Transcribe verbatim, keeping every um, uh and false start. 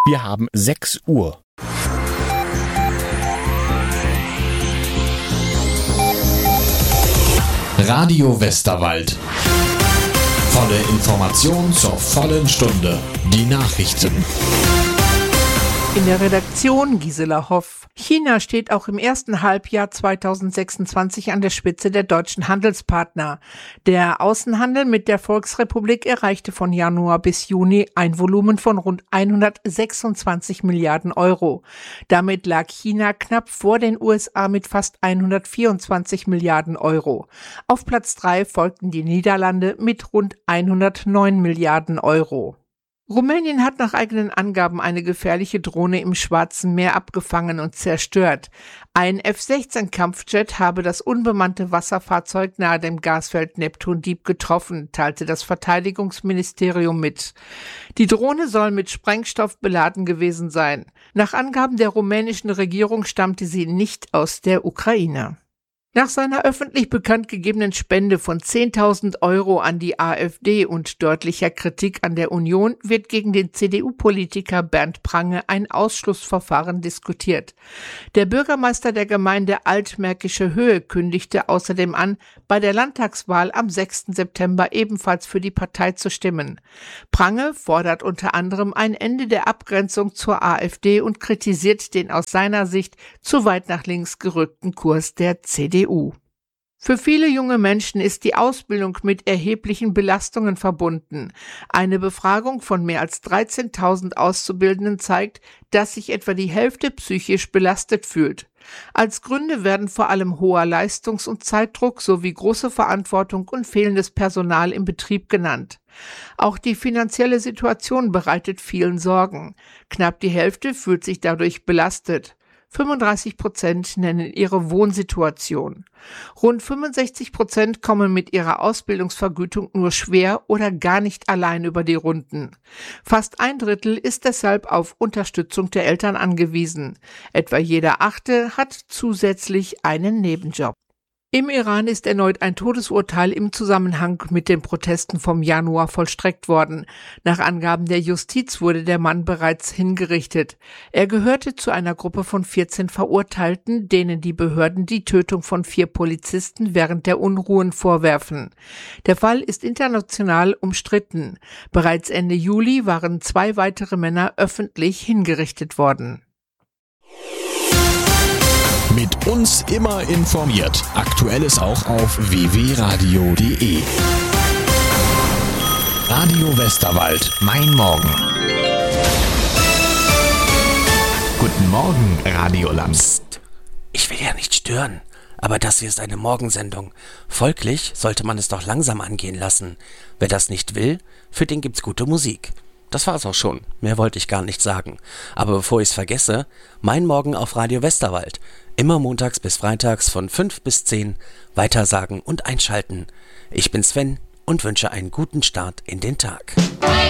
Wir haben sechs Uhr. Radio Westerwald. Volle Information zur vollen Stunde. Die Nachrichten. In der Redaktion Gisela Hoff. China steht auch im ersten Halbjahr zweitausendsechsundzwanzig an der Spitze der deutschen Handelspartner. Der Außenhandel mit der Volksrepublik erreichte von Januar bis Juni ein Volumen von rund hundertsechsundzwanzig Milliarden Euro. Damit lag China knapp vor den U S A mit fast hundertvierundzwanzig Milliarden Euro. Auf Platz drei folgten die Niederlande mit rund hundertneun Milliarden Euro. Rumänien hat nach eigenen Angaben eine gefährliche Drohne im Schwarzen Meer abgefangen und zerstört. Ein F sechzehn Kampfjet habe das unbemannte Wasserfahrzeug nahe dem Gasfeld Neptun Deep getroffen, teilte das Verteidigungsministerium mit. Die Drohne soll mit Sprengstoff beladen gewesen sein. Nach Angaben der rumänischen Regierung stammte sie nicht aus der Ukraine. Nach seiner öffentlich bekannt gegebenen Spende von zehntausend Euro an die AfD und deutlicher Kritik an der Union wird gegen den C D U-Politiker Bernd Prange ein Ausschlussverfahren diskutiert. Der Bürgermeister der Gemeinde Altmärkische Höhe kündigte außerdem an, bei der Landtagswahl am sechsten September ebenfalls für die Partei zu stimmen. Prange fordert unter anderem ein Ende der Abgrenzung zur AfD und kritisiert den aus seiner Sicht zu weit nach links gerückten Kurs der C D U. Für viele junge Menschen ist die Ausbildung mit erheblichen Belastungen verbunden. Eine Befragung von mehr als dreizehntausend Auszubildenden zeigt, dass sich etwa die Hälfte psychisch belastet fühlt. Als Gründe werden vor allem hoher Leistungs- und Zeitdruck sowie große Verantwortung und fehlendes Personal im Betrieb genannt. Auch die finanzielle Situation bereitet vielen Sorgen. Knapp die Hälfte fühlt sich dadurch belastet. fünfunddreißig Prozent nennen ihre Wohnsituation. Rund fünfundsechzig Prozent kommen mit ihrer Ausbildungsvergütung nur schwer oder gar nicht allein über die Runden. Fast ein Drittel ist deshalb auf Unterstützung der Eltern angewiesen. Etwa jeder Achte hat zusätzlich einen Nebenjob. Im Iran ist erneut ein Todesurteil im Zusammenhang mit den Protesten vom Januar vollstreckt worden. Nach Angaben der Justiz wurde der Mann bereits hingerichtet. Er gehörte zu einer Gruppe von vierzehn Verurteilten, denen die Behörden die Tötung von vier Polizisten während der Unruhen vorwerfen. Der Fall ist international umstritten. Bereits Ende Juli waren zwei weitere Männer öffentlich hingerichtet worden. Mit uns immer informiert. Aktuelles auch auf w w radio punkt d e. Radio Westerwald. Mein Morgen. Guten Morgen, Radioland. Psst. Ich will ja nicht stören, aber das hier ist eine Morgensendung. Folglich sollte man es doch langsam angehen lassen. Wer das nicht will, für den gibt's gute Musik. Das war's auch schon. Mehr wollte ich gar nicht sagen. Aber bevor ich's vergesse, mein Morgen auf Radio Westerwald. Immer montags bis freitags von fünf bis zehn. Weitersagen und einschalten. Ich bin Sven und wünsche einen guten Start in den Tag.